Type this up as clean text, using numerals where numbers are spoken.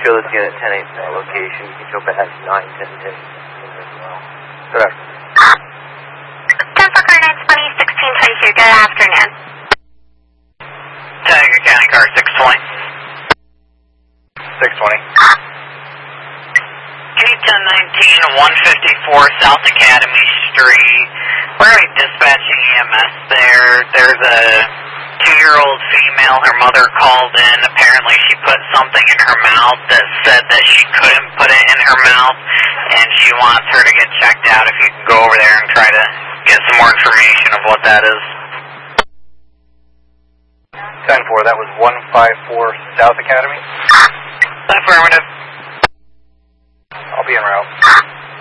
Show this unit 10-8 in that location. You can show back 9-10-10 as well. Good afternoon. 10 for car 920, 1622. Good afternoon. Tiger County car 620. 620. K1019, 154 South Academy Street. We're going to be dispatching EMS there. There's a 2-year-old female. Her mother called in. Apparently she put something in her mouth that said that she couldn't put it in her mouth, and she wants her to get checked out. If you can go over there and try to get some more information of what that is. 10-4, that was 154 South Academy? Affirmative. I'll be en route.